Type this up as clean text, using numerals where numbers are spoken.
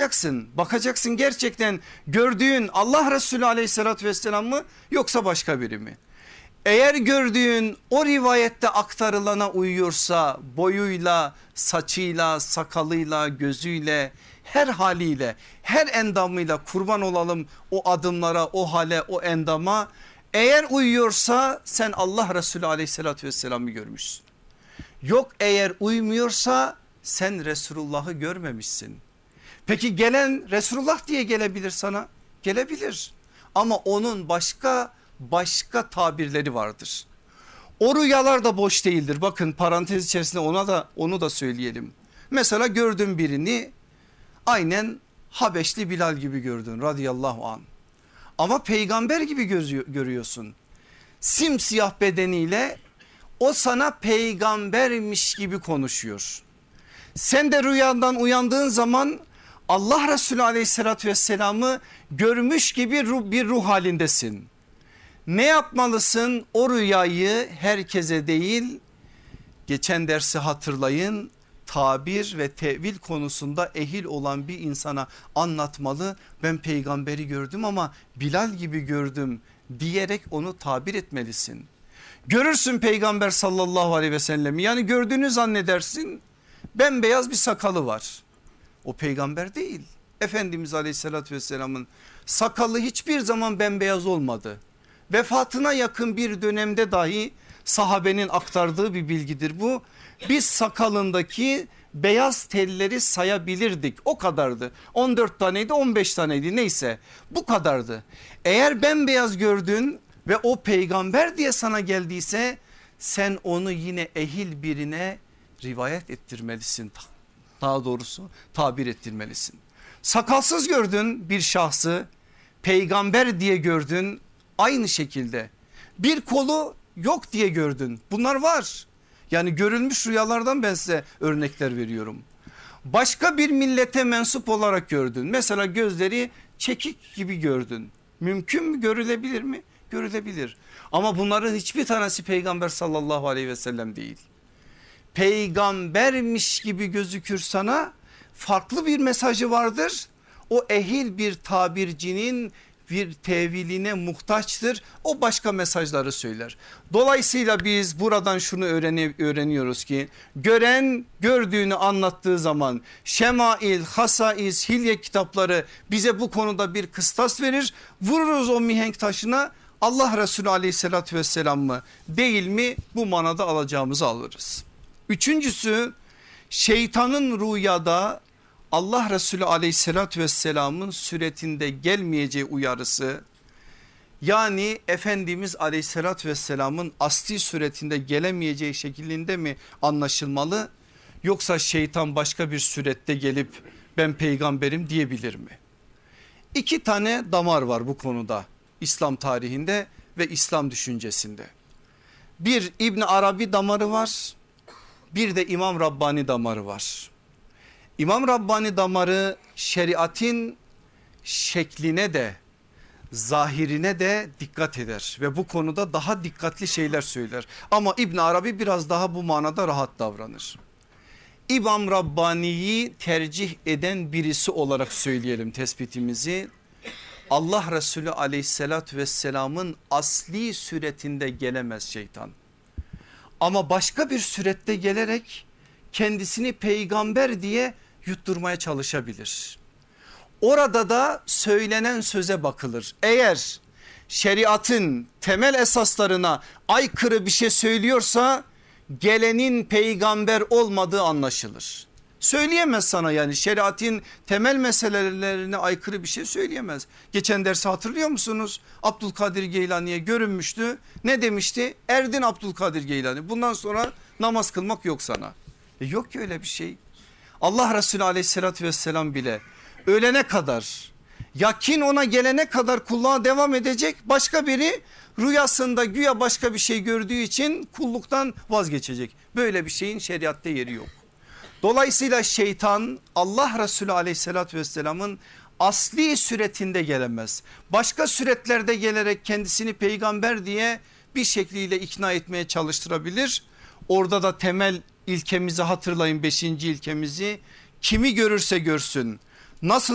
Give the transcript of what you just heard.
bakacaksın. Bakacaksın gerçekten gördüğün Allah Resulü aleyhissalatü vesselam mı yoksa başka biri mi? Eğer gördüğün o rivayette aktarılana uyuyorsa boyuyla, saçıyla, sakalıyla, gözüyle, her haliyle, her endamıyla kurban olalım o adımlara, o hale, o endama. Eğer uyuyorsa sen Allah Resulü aleyhissalatü vesselam'ı görmüşsün. Yok eğer uymuyorsa sen Resulullah'ı görmemişsin. Peki gelen Resulullah diye gelebilir sana, gelebilir ama onun başka tabirleri vardır. O rüyalar da boş değildir. Bakın parantez içerisinde onu da söyleyelim. Mesela gördün birini, aynen Habeşli Bilal gibi gördün radıyallahu anh. Ama peygamber gibi görüyorsun. Simsiyah bedeniyle o sana peygambermiş gibi konuşuyor. Sen de rüyandan uyandığın zaman Allah Resulü aleyhissalatü vesselam'ı görmüş gibi bir ruh halindesin. Ne yapmalısın? O rüyayı herkese değil, geçen dersi hatırlayın, tabir ve tevil konusunda ehil olan bir insana anlatmalı. Ben peygamberi gördüm ama Bilal gibi gördüm diyerek onu tabir etmelisin. Görürsün peygamber sallallahu aleyhi ve sellem, yani gördüğünü zannedersin, bembeyaz bir sakalı var. O peygamber değil. Efendimiz aleyhissalatü vesselamın sakalı hiçbir zaman bembeyaz olmadı. Vefatına yakın bir dönemde dahi sahabenin aktardığı bir bilgidir bu. Biz sakalındaki beyaz telleri sayabilirdik, o kadardı. 14 taneydi, 15 taneydi, neyse bu kadardı. Eğer bembeyaz gördün ve o peygamber diye sana geldiyse sen onu yine ehil birine rivayet ettirmelisin. Daha doğrusu tabir ettirmelisin. Sakalsız gördün bir şahsı, peygamber diye gördün, aynı şekilde bir kolu yok diye gördün, bunlar var. Yani görülmüş rüyalardan ben size örnekler veriyorum. Başka bir millete mensup olarak gördün, mesela gözleri çekik gibi gördün. Mümkün mü, görülebilir mi? Görülebilir ama bunların hiçbir tanesi peygamber sallallahu aleyhi ve sellem değil. Peygambermiş gibi gözükür sana, farklı bir mesajı vardır. O ehil bir tabircinin bir teviline muhtaçtır. O başka mesajları söyler. Dolayısıyla biz buradan şunu öğreniyoruz ki gören gördüğünü anlattığı zaman Şemail, Hasais, Hilye kitapları bize bu konuda bir kıstas verir. Vururuz o mihenk taşına, Allah Resulü aleyhissalatü vesselam mı değil mi, bu manada alacağımızı alırız. Üçüncüsü, şeytanın rüyada Allah Resulü aleyhissalatü vesselamın suretinde gelmeyeceği uyarısı, yani Efendimiz aleyhissalatü vesselamın asli suretinde gelemeyeceği şeklinde mi anlaşılmalı, yoksa şeytan başka bir surette gelip ben peygamberim diyebilir mi? İki tane damar var bu konuda İslam tarihinde ve İslam düşüncesinde. Bir İbn Arabi damarı var, bir de İmam Rabbani damarı var. İmam Rabbani damarı şeriatın şekline de zahirine de dikkat eder ve bu konuda daha dikkatli şeyler söyler. Ama İbn Arabi biraz daha bu manada rahat davranır. İmam Rabbani'yi tercih eden birisi olarak söyleyelim tespitimizi. Allah Resulü aleyhissalatü vesselamın asli suretinde gelemez şeytan. Ama başka bir surette gelerek kendisini peygamber diye yutturmaya çalışabilir. Orada da söylenen söze bakılır. Eğer şeriatın temel esaslarına aykırı bir şey söylüyorsa gelenin peygamber olmadığı anlaşılır. Söyleyemez sana, yani şeriatın temel meselelerine aykırı bir şey söyleyemez. Geçen dersi hatırlıyor musunuz? Abdülkadir Geylani'ye görünmüştü. Ne demişti? Erdin Abdülkadir Geylani, bundan sonra namaz kılmak yok sana. Yok ki öyle bir şey. Allah Resulü aleyhissalatü vesselam bile ölene kadar, yakin ona gelene kadar kulluğa devam edecek. Başka biri rüyasında güya başka bir şey gördüğü için kulluktan vazgeçecek. Böyle bir şeyin şeriatta yeri yok. Dolayısıyla şeytan Allah Resulü aleyhissalatü vesselamın asli suretinde gelemez. Başka suretlerde gelerek kendisini peygamber diye bir şekliyle ikna etmeye çalıştırabilir. Orada da temel ilkemizi hatırlayın, 5. ilkemizi: kimi görürse görsün, nasıl